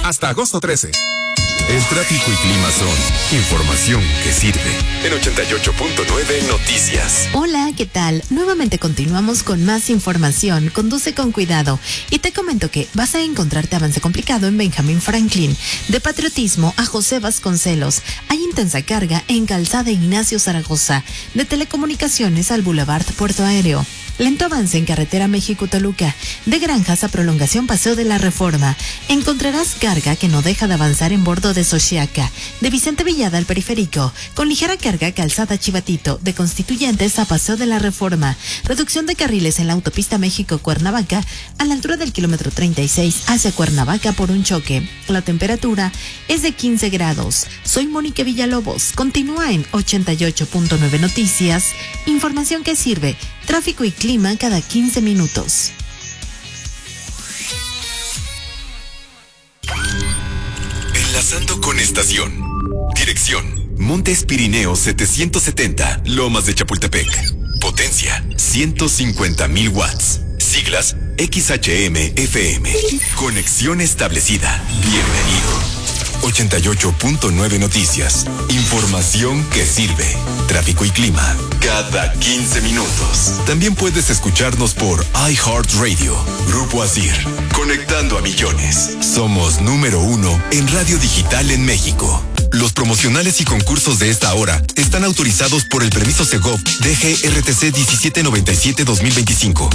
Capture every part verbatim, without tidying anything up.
hasta agosto trece. El tráfico y clima son información que sirve. En ochenta y ocho punto nueve Noticias. Hola, ¿qué tal? Nuevamente continuamos con más información. Conduce con cuidado. Y te comento que vas a encontrarte avance complicado en Benjamin Franklin. De Patriotismo a José Vasconcelos. Hay intensa carga en Calzada Ignacio Zaragoza. De Telecomunicaciones al Boulevard Puerto Aéreo. Lento avance en Carretera México-Toluca. De Granjas a Prolongación Paseo de la Reforma. Encontrarás carga que no deja de avanzar en bordo de Xochiaca. De Vicente Villada al Periférico. Con ligera carga Calzada Chivatito. De Constituyentes a Paseo de la Reforma. Reducción de carriles en la autopista México-Cuernavaca a la altura del kilómetro treinta y seis hacia Cuernavaca por un choque. La temperatura es de quince grados. Soy Mónica Villalobos. Continúa en ochenta y ocho punto nueve Noticias. Información que sirve. Tráfico y clima cada quince minutos. Enlazando con estación. Dirección: Montes Pirineos setecientos setenta, Lomas de Chapultepec. Potencia: ciento cincuenta mil watts. Siglas: X H M F M. Conexión establecida. Bienvenido. ochenta y ocho punto nueve Noticias. Información que sirve. Tráfico y clima cada quince minutos. También puedes escucharnos por iHeartRadio. Grupo Asir. Conectando a millones. Somos número uno en radio digital en México. Los promocionales y concursos de esta hora están autorizados por el permiso Segov D G R T C diecisiete noventa y siete dos mil veinticinco.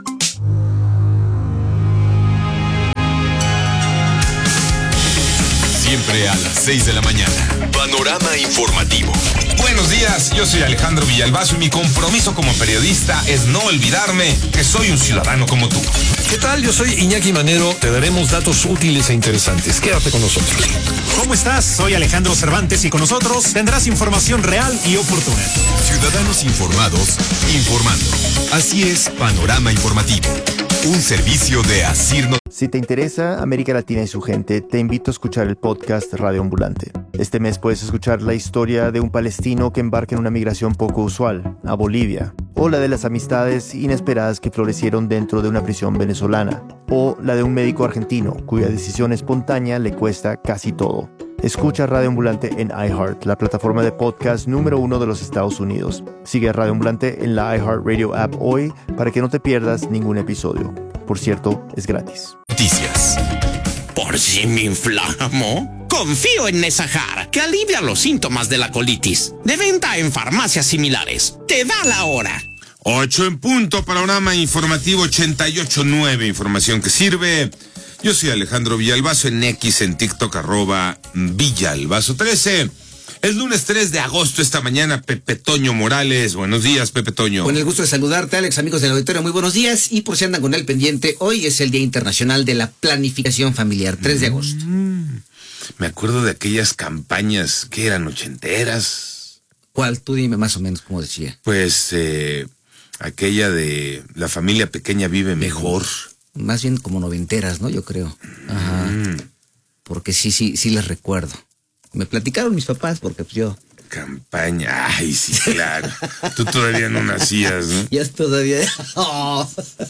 Siempre a las seis de la mañana. Panorama informativo. Buenos días, yo soy Alejandro Villalbazo y mi compromiso como periodista es no olvidarme que soy un ciudadano como tú. ¿Qué tal? Yo soy Iñaki Manero. Te daremos datos útiles e interesantes. Quédate con nosotros. ¿Cómo estás? Soy Alejandro Cervantes y con nosotros tendrás información real y oportuna. Ciudadanos informados, informando. Así es, Panorama Informativo. Un servicio de Asir. Si te interesa América Latina y su gente, te invito a escuchar el podcast Radio Ambulante. Este mes puedes escuchar la historia de un palestino que embarca en una migración poco usual, a Bolivia, o la de las amistades inesperadas que florecieron dentro de una prisión venezolana, o la de un médico argentino cuya decisión espontánea le cuesta casi todo. Escucha Radio Ambulante en iHeart, la plataforma de podcast número uno de los Estados Unidos. Sigue a Radio Ambulante en la iHeartRadio app hoy para que no te pierdas ningún episodio. Por cierto, es gratis. Noticias. Por si me inflamo, confío en Nesahar, que alivia los síntomas de la colitis. De venta en farmacias similares. Te da la hora. Ocho en punto, Panorama Informativo ochenta y ocho punto nueve, información que sirve. Yo soy Alejandro Villalbazo, en X, en TikTok, arroba Villalbazo trece. Es lunes tres de agosto, esta mañana, Pepe Toño Morales. Buenos días, Pepe Toño. Con el gusto de saludarte, Alex, amigos del auditorio, muy buenos días. Y por si andan con el pendiente, hoy es el Día Internacional de la Planificación Familiar, tres de agosto. Mm, me acuerdo de aquellas campañas que eran ochenteras. ¿Cuál? Tú dime más o menos cómo decía. Pues, eh, aquella de la familia pequeña vive mejor. Más bien como noventeras, ¿no? Yo creo. Ajá. Mm. Porque sí, sí, sí les recuerdo. Me platicaron mis papás porque pues yo... Campaña, ay, sí, claro. Tú todavía no nacías, ¿no? Ya todavía... Oh.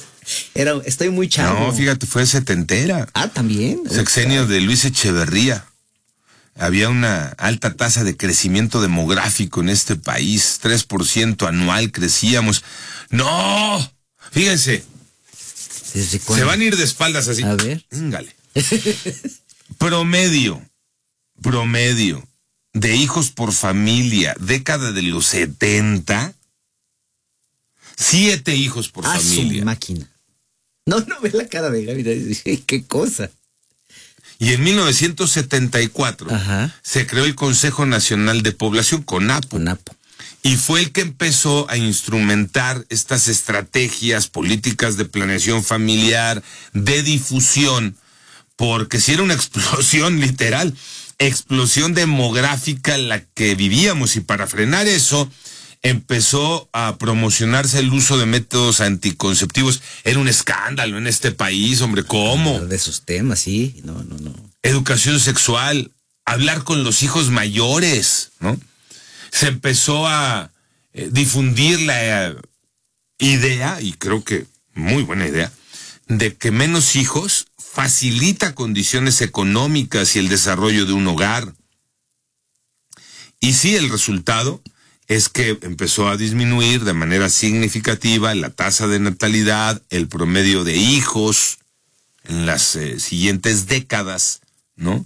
Era, estoy muy chavo. No, fíjate, fue setentera. Ah, ¿también? Sexenio de Luis Echeverría. Había una alta tasa de crecimiento demográfico en este país. tres por ciento anual crecíamos. ¡No! Fíjense. Se van a ir de espaldas así. A ver. Íngale. Promedio. Promedio de hijos por familia, década de los setenta, siete hijos por ah, familia. Su máquina. No, no ve la cara de Gaby, qué cosa. Y en mil novecientos setenta y cuatro Ajá. se creó el Consejo Nacional de Población, CONAPO. CONAPO. Y fue el que empezó a instrumentar estas estrategias políticas de planeación familiar, de difusión, porque si era una explosión literal, explosión demográfica la que vivíamos, y para frenar eso empezó a promocionarse el uso de métodos anticonceptivos. Era un escándalo en este país, hombre, ¿cómo? De esos temas, sí, no, no, no. Educación sexual, hablar con los hijos mayores, ¿no? Se empezó a eh, difundir la eh, idea, y creo que muy buena idea, de que menos hijos facilita condiciones económicas y el desarrollo de un hogar. Y sí, el resultado es que empezó a disminuir de manera significativa la tasa de natalidad, el promedio de hijos en las eh, siguientes décadas, ¿no?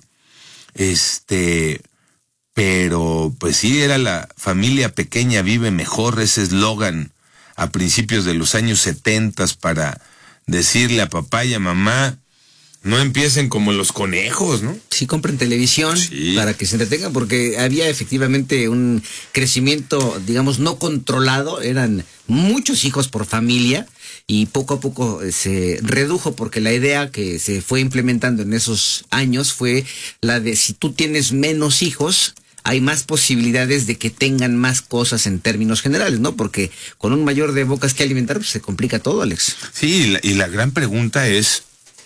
Este, pero pues sí, era la familia pequeña vive mejor, ese eslogan a principios de los años setentas para decirle a papá y a mamá, no empiecen como los conejos, ¿no? Sí, compren televisión sí. para que se entretengan, porque había efectivamente un crecimiento, digamos, no controlado, eran muchos hijos por familia, y poco a poco se redujo, porque la idea que se fue implementando en esos años fue la de si tú tienes menos hijos, hay más posibilidades de que tengan más cosas en términos generales, ¿no? Porque con un mayor de bocas que alimentar, pues se complica todo, Alex. Sí, y la, y la gran pregunta es,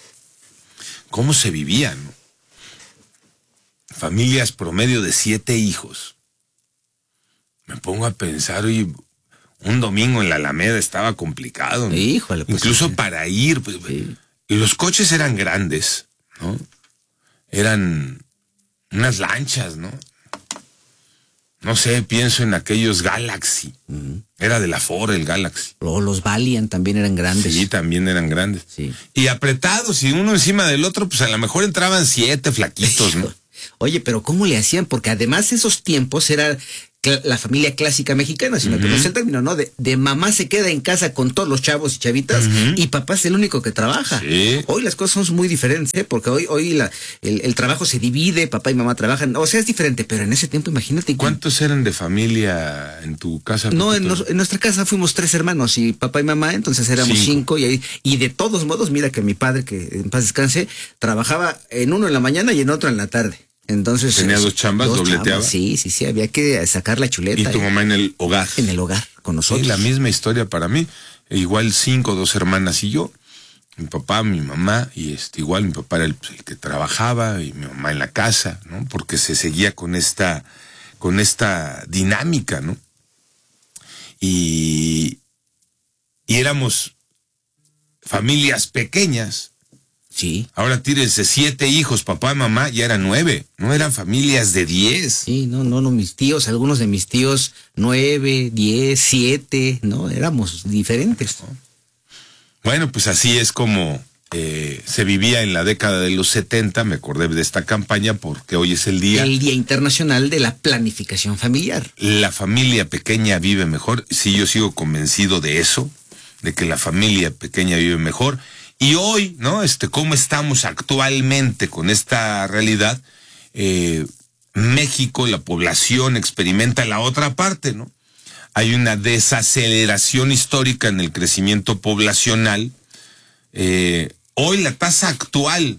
¿cómo se vivía, no? Familias promedio de siete hijos. Me pongo a pensar, oye, un domingo en la Alameda estaba complicado, ¿no? Híjole, pues. Incluso sí. para ir. Pues, sí. Y los coches eran grandes, ¿no? Eran unas lanchas, ¿no? No sé, pienso en aquellos Galaxy. Uh-huh. Era de la Ford el Galaxy. O los Valiant también eran grandes. Sí, también eran grandes. Sí. Y apretados, y uno encima del otro, pues a lo mejor entraban siete flaquitos, ¿no? Oye, pero ¿cómo le hacían? Porque además esos tiempos era la familia clásica mexicana, sino uh-huh. que no es el término, ¿no? De, de mamá se queda en casa con todos los chavos y chavitas, uh-huh. y papá es el único que trabaja. Sí. Hoy las cosas son muy diferentes, ¿eh? Porque hoy, hoy la, el, el trabajo se divide, papá y mamá trabajan, o sea, es diferente, pero en ese tiempo, imagínate. ¿Cuántos eran de familia en tu casa? No, en, nos, en nuestra casa fuimos tres hermanos, y papá y mamá, entonces éramos cinco, cinco y, ahí, y de todos modos, mira que mi padre, que en paz descanse, trabajaba en uno en la mañana y en otro en la tarde. Entonces, tenía dos chambas, dos dobleteaba. Chambas, sí, sí, sí, había que sacar la chuleta. Y tu eh, mamá en el hogar. En el hogar, con nosotros. Sí, la misma historia para mí. Igual cinco, dos hermanas y yo. Mi papá, mi mamá, y este, igual mi papá era el, el que trabajaba y mi mamá en la casa, ¿no? Porque se seguía con esta, con esta dinámica, ¿no? Y, y éramos familias pequeñas. Sí. Ahora tírense siete hijos, papá y mamá, ya eran nueve, no eran familias de diez. Sí, no, no, no, mis tíos, algunos de mis tíos, nueve, diez, siete, no, éramos diferentes. Bueno, pues así es como eh, se vivía en la década de los setenta, me acordé de esta campaña porque hoy es el día. El Día Internacional de la Planificación Familiar. La familia pequeña vive mejor, sí, yo sigo convencido de eso, de que la familia pequeña vive mejor. Y hoy, ¿no? Este, ¿cómo estamos actualmente con esta realidad? Eh, México, la población experimenta la otra parte, ¿no? Hay una desaceleración histórica en el crecimiento poblacional. Eh, hoy la tasa actual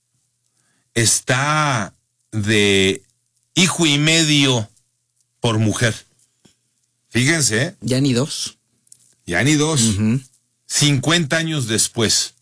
está de hijo y medio por mujer. Fíjense, ¿eh? Ya ni dos. Ya ni dos. Uh-huh. cincuenta años después.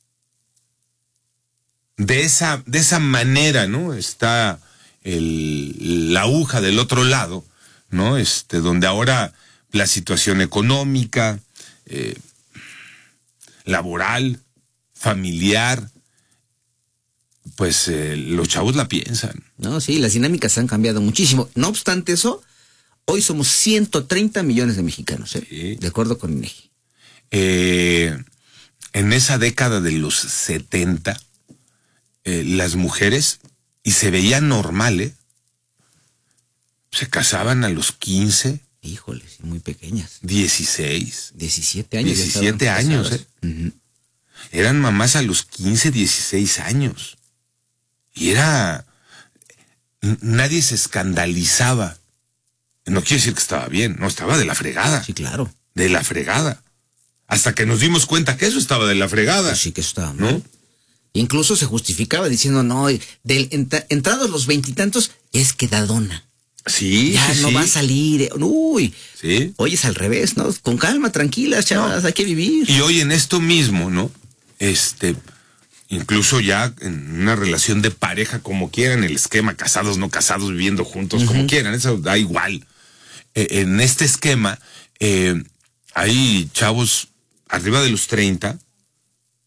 De esa, de esa manera, ¿no? Está el, la aguja del otro lado, ¿no? Este, donde ahora la situación económica, eh, laboral, familiar, pues eh, los chavos la piensan. No, sí, las dinámicas han cambiado muchísimo. No obstante eso, hoy somos ciento treinta millones de mexicanos, ¿eh? Sí. De acuerdo con INEGI. Eh, en esa década de los setenta, Eh, las mujeres, y se veía normal, ¿eh? Se casaban a los quince. Híjole, muy pequeñas. dieciséis. diecisiete años. diecisiete años, ¿eh? Uh-huh. Eran mamás a los quince, dieciséis años. Y era... Nadie se escandalizaba. No quiere decir que estaba bien, no, estaba de la fregada. Sí, claro. De la fregada. Hasta que nos dimos cuenta que eso estaba de la fregada. Pues sí que estaba, ¿no? ¿no? Incluso se justificaba diciendo, no, del, entra, entrados los veintitantos, es quedadona. Sí, ya sí, no sí. va a salir. Uy, sí. Hoy es al revés, ¿no? Con calma, tranquilas, chavas, no. Hay que vivir. Y hoy en esto mismo, ¿no? Este, incluso ya en una relación de pareja, como quieran, el esquema, casados, no casados, viviendo juntos, uh-huh. como quieran, eso da igual. Eh, en este esquema, eh, hay chavos arriba de los treinta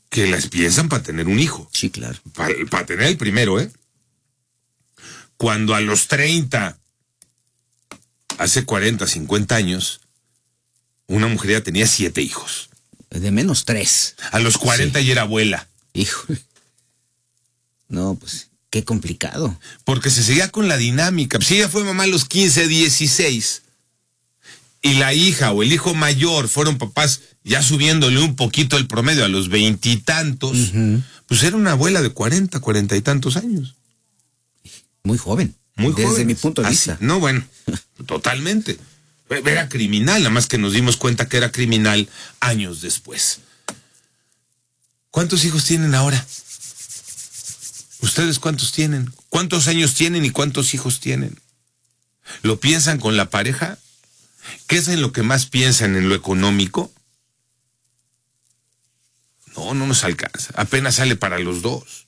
que las piensan para tener un hijo. Sí, claro. Para, para tener el primero, ¿eh? Cuando a los treinta, hace cuarenta, cincuenta años, una mujer ya tenía siete hijos. De menos tres. A los cuarenta sí. Ya era abuela. Híjole. No, pues, qué complicado. Porque se seguía con la dinámica. Si ella fue mamá a los quince, dieciséis, y la hija o el hijo mayor fueron papás ya subiéndole un poquito el promedio a los veintitantos, uh-huh. pues era una abuela de cuarenta, cuarenta y tantos años. Muy joven. Muy Desde joven. mi punto de Así, vista. No, bueno, totalmente. Era criminal, nada más que nos dimos cuenta que era criminal años después. ¿Cuántos hijos tienen ahora? ¿Ustedes cuántos tienen? ¿Cuántos años tienen y cuántos hijos tienen? ¿Lo piensan con la pareja? ¿Qué es en lo que más piensan? ¿En lo económico? No, no nos alcanza. Apenas sale para los dos.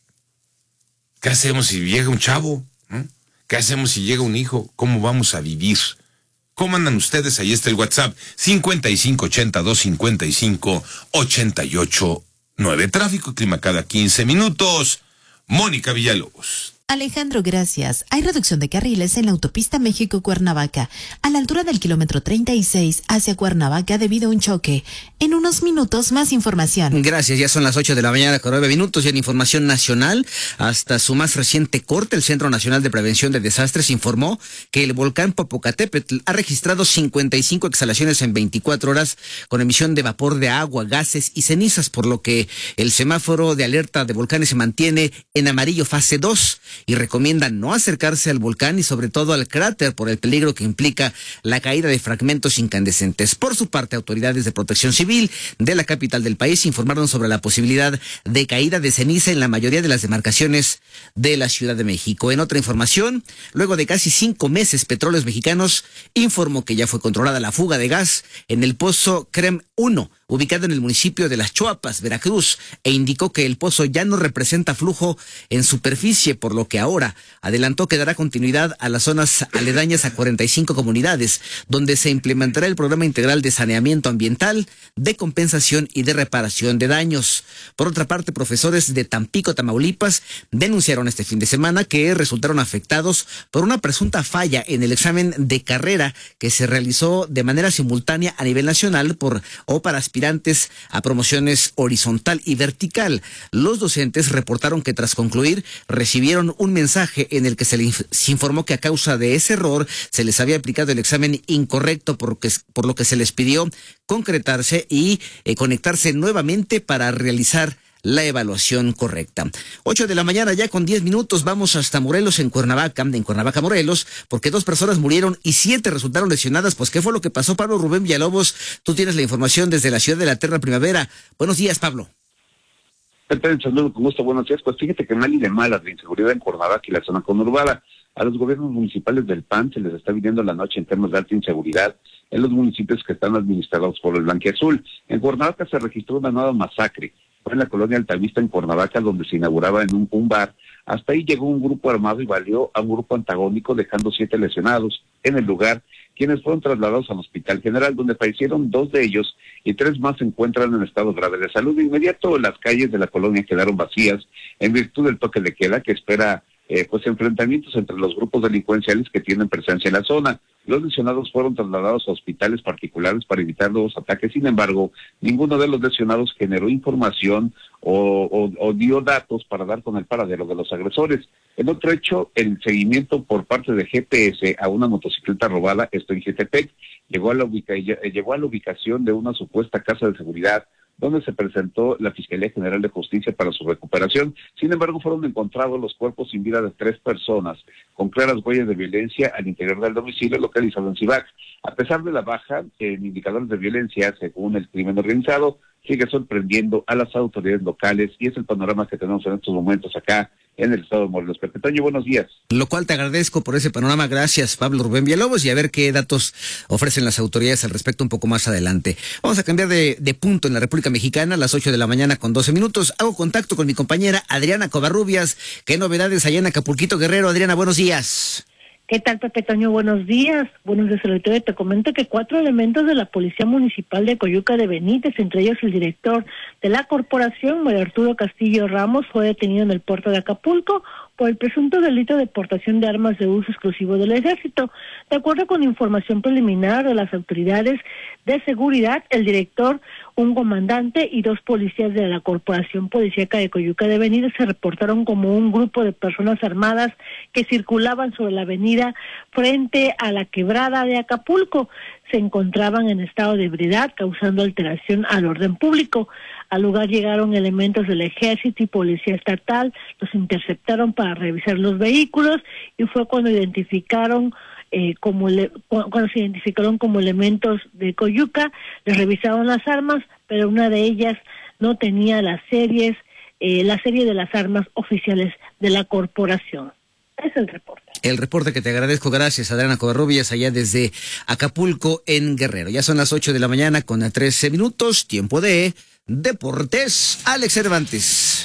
¿Qué hacemos si llega un chavo? ¿Eh? ¿Qué hacemos si llega un hijo? ¿Cómo vamos a vivir? ¿Cómo andan ustedes? Ahí está el WhatsApp. cincuenta y cinco ochenta, doscientos cincuenta y cinco, ochenta y ocho nueve. Tráfico y clima cada quince minutos. Mónica Villalobos. Alejandro, gracias. Hay reducción de carriles en la autopista México-Cuernavaca, a la altura del kilómetro treinta y seis hacia Cuernavaca debido a un choque. En unos minutos, más información. Gracias, ya son las ocho de la mañana con nueve minutos y en información nacional, hasta su más reciente corte, el Centro Nacional de Prevención de Desastres informó que el volcán Popocatépetl ha registrado cincuenta y cinco exhalaciones en veinticuatro horas con emisión de vapor de agua, gases y cenizas, por lo que el semáforo de alerta de volcanes se mantiene en amarillo fase dos. Y recomiendan no acercarse al volcán y sobre todo al cráter por el peligro que implica la caída de fragmentos incandescentes. Por su parte, autoridades de protección civil de la capital del país informaron sobre la posibilidad de caída de ceniza en la mayoría de las demarcaciones de la Ciudad de México. En otra información, luego de casi cinco meses, Petróleos Mexicanos informó que ya fue controlada la fuga de gas en el pozo Crem uno, ubicado en el municipio de Las Chuapas, Veracruz, e indicó que el pozo ya no representa flujo en superficie, por lo que ahora adelantó que dará continuidad a las zonas aledañas a cuarenta y cinco comunidades, donde se implementará el programa integral de saneamiento ambiental, de compensación y de reparación de daños. Por otra parte, profesores de Tampico, Tamaulipas, denunciaron este fin de semana que resultaron afectados por una presunta falla en el examen de carrera que se realizó de manera simultánea a nivel nacional por o para aspirantes a promociones horizontal y vertical. Los docentes reportaron que tras concluir recibieron un mensaje en el que se les informó que a causa de ese error se les había aplicado el examen incorrecto, por, que, por lo que se les pidió concretarse y eh, conectarse nuevamente para realizar la evaluación correcta. Ocho de la mañana ya con diez minutos, vamos hasta Morelos, en Cuernavaca, en Cuernavaca, Morelos, porque dos personas murieron y siete resultaron lesionadas. Pues, ¿qué fue lo que pasó, Pablo Rubén Villalobos? Tú tienes la información desde la ciudad de la Eterna Primavera. Buenos días, Pablo. Saludos, con gusto, buenos días. Pues fíjate que mal y de malas la inseguridad en Cuernavaca y la zona conurbada. A los gobiernos municipales del P A N se les está viviendo la noche en temas de alta inseguridad en los municipios que están administrados por el Blanquiazul. En Cuernavaca se registró una nueva masacre. Fue en la colonia Altavista, en Cuernavaca, donde se inauguraba en un, un bar. Hasta ahí llegó un grupo armado y valió a un grupo antagónico, dejando siete lesionados en el lugar, quienes fueron trasladados al Hospital General, donde fallecieron dos de ellos y tres más se encuentran en estado grave de salud. De inmediato, las calles de la colonia quedaron vacías en virtud del toque de queda que espera eh, pues enfrentamientos entre los grupos delincuenciales que tienen presencia en la zona. Los lesionados fueron trasladados a hospitales particulares para evitar nuevos ataques. Sin embargo, ninguno de los lesionados generó información o, o, o dio datos para dar con el paradero de los agresores. En otro hecho, el seguimiento por parte de G P S a una motocicleta robada, esto en Jetepec, llegó a la ubica, llegó a la ubicación de una supuesta casa de seguridad, donde se presentó la Fiscalía General de Justicia para su recuperación. Sin embargo, fueron encontrados los cuerpos sin vida de tres personas, con claras huellas de violencia al interior del domicilio localizado en Cibac. A pesar de la baja en indicadores de violencia, según el crimen organizado, sigue sorprendiendo a las autoridades locales y es el panorama que tenemos en estos momentos acá en el estado de Morelos. Pepe Toño, buenos días. Lo cual te agradezco por ese panorama. Gracias, Pablo Rubén Villalobos, y a ver qué datos ofrecen las autoridades al respecto un poco más adelante. Vamos a cambiar de, de punto en la República Mexicana a las ocho de la mañana con doce minutos. Hago contacto con mi compañera Adriana Covarrubias. ¿Qué novedades allá en Acapulquito, Guerrero? Adriana, buenos días. ¿Qué tal, Pepe Toño? Buenos días. Buenos días, auditorio. Te comento que cuatro elementos de la Policía Municipal de Coyuca de Benítez, entre ellos el director de la corporación, Mario Arturo Castillo Ramos, fue detenido en el puerto de Acapulco por el presunto delito de portación de armas de uso exclusivo del Ejército. De acuerdo con información preliminar de las autoridades de seguridad, el director, un comandante y dos policías de la Corporación Policíaca de Coyuca de Benítez se reportaron como un grupo de personas armadas que circulaban sobre la avenida frente a la quebrada de Acapulco. Se encontraban en estado de ebriedad, causando alteración al orden público. Al lugar llegaron elementos del Ejército y Policía Estatal, los interceptaron para revisar los vehículos y fue cuando identificaron eh, como le, cuando se identificaron como elementos de Coyuca, les revisaron las armas, pero una de ellas no tenía las series, eh, la serie de las armas oficiales de la corporación. Es el reporte. El reporte que te agradezco, gracias Adriana Covarrubias, allá desde Acapulco en Guerrero. Ya son las ocho de la mañana con trece minutos, tiempo de deportes. Alex Cervantes.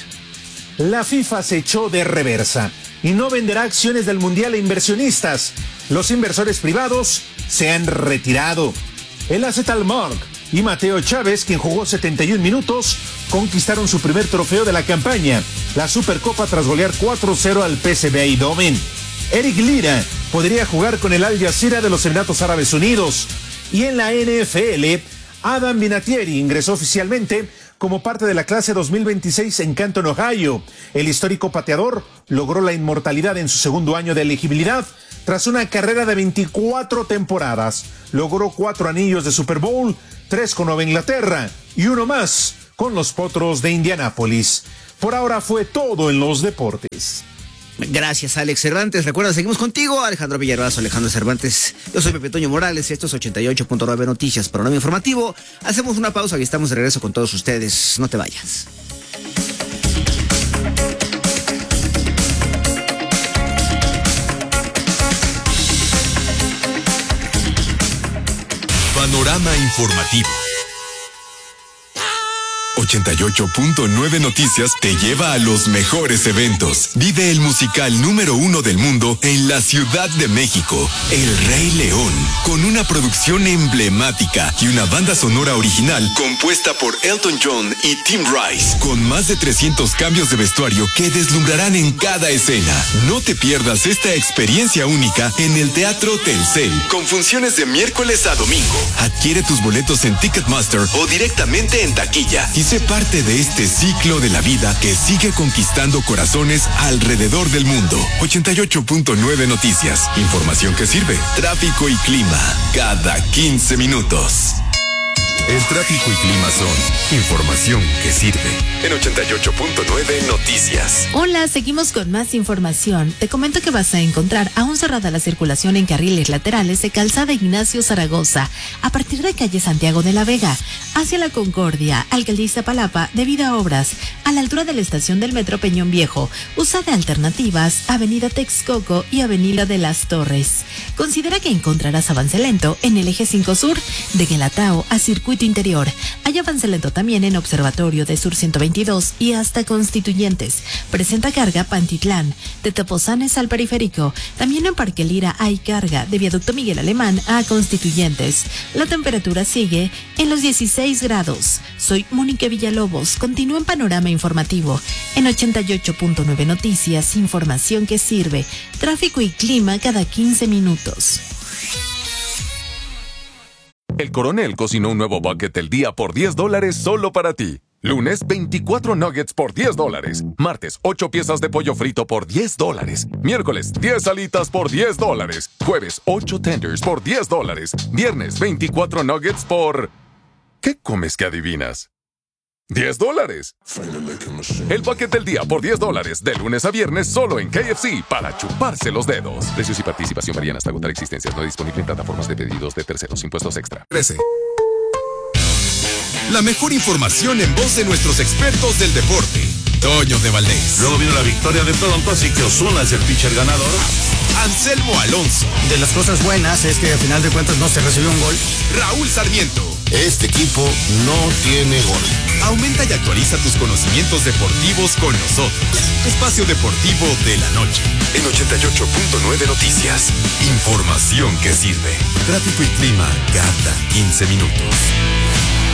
La FIFA se echó de reversa y no venderá acciones del Mundial a inversionistas. Los inversores privados se han retirado. El A Z Alkmaar y Mateo Chávez, quien jugó setenta y un minutos, conquistaron su primer trofeo de la campaña, la Supercopa, tras golear cuatro cero al P S V Eindhoven. Eric Lira podría jugar con el Al Jazeera de los Emiratos Árabes Unidos. Y en la N F L, Adam Vinatieri ingresó oficialmente como parte de la clase dos mil veintiséis en Canton, Ohio. El histórico pateador logró la inmortalidad en su segundo año de elegibilidad tras una carrera de veinticuatro temporadas. Logró cuatro anillos de Super Bowl, tres con Nueva Inglaterra y uno más con los Potros de Indianápolis. Por ahora fue todo en los deportes. Gracias, Alex Cervantes. Recuerda, seguimos contigo, Alejandro Villarbazo, Alejandro Cervantes. Yo soy Pepe Toño Morales, esto es ochenta y ocho punto nueve Noticias, Panorama Informativo. Hacemos una pausa y estamos de regreso con todos ustedes. No te vayas. Panorama Informativo. ochenta y ocho punto nueve Noticias te lleva a los mejores eventos. Vive el musical número uno del mundo en la Ciudad de México, El Rey León, con una producción emblemática y una banda sonora original compuesta por Elton John y Tim Rice, con más de trescientos cambios de vestuario que deslumbrarán en cada escena. No te pierdas esta experiencia única en el Teatro Telcel, con funciones de miércoles a domingo. Adquiere tus boletos en Ticketmaster o directamente en taquilla y sé parte de este ciclo de la vida que sigue conquistando corazones alrededor del mundo. ochenta y ocho punto nueve Noticias. Información que sirve. Tráfico y clima. Cada quince minutos. El tráfico y clima son información que sirve. En ochenta y ocho punto nueve Noticias. Hola, seguimos con más información. Te comento que vas a encontrar aún cerrada la circulación en carriles laterales de Calzada Ignacio Zaragoza, a partir de calle Santiago de la Vega, hacia la Concordia, Alcaldía Iztapalapa, debido a obras a la altura de la estación del Metro Peñón Viejo. Usa de alternativas Avenida Texcoco y Avenida de las Torres. Considera que encontrarás avance lento en el eje cinco Sur, de Guelatao a Circuito Interior. Hay avance lento también en Observatorio de Sur ciento veintidós y hasta Constituyentes. Presenta carga Pantitlán, de Tepozanes al Periférico. También en Parque Lira hay carga de Viaducto Miguel Alemán a Constituyentes. La temperatura sigue en los dieciséis grados. Soy Mónica Villalobos. Continúa en Panorama Informativo. En ochenta y ocho punto nueve Noticias, información que sirve. Tráfico y clima cada quince minutos. El Coronel cocinó un nuevo bucket del día por diez dólares solo para ti. Lunes, veinticuatro nuggets por diez dólares. Martes, ocho piezas de pollo frito por diez dólares. Miércoles, diez alitas por diez dólares. Jueves, ocho tenders por diez dólares. Viernes, veinticuatro nuggets por... ¿Qué comes que adivinas? diez dólares. El bucket del día por diez dólares, de lunes a viernes, solo en K F C, para chuparse los dedos. Precios y participación varían hasta agotar existencias. No disponible en plataformas de pedidos de terceros. Impuestos extra. trece. La mejor información en voz de nuestros expertos del deporte. Toño de Valdés. Luego vino la victoria de Toronto, así que Ozuna es el pitcher ganador. Anselmo Alonso. De las cosas buenas es que al final de cuentas no se recibió un gol. Raúl Sarmiento. Este equipo no tiene gol. Aumenta y actualiza tus conocimientos deportivos con nosotros. Espacio Deportivo de la Noche. En ochenta y ocho punto nueve Noticias. Información que sirve. Tráfico y clima cada quince minutos.